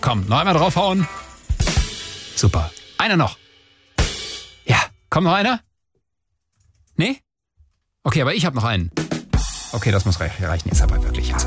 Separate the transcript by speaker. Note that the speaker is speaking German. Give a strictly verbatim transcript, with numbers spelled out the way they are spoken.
Speaker 1: Komm, noch einmal draufhauen. Super. Einer noch. Ja, kommt noch einer? Nee? Okay, aber ich habe noch einen. Okay, das muss reichen. Jetzt aber wirklich.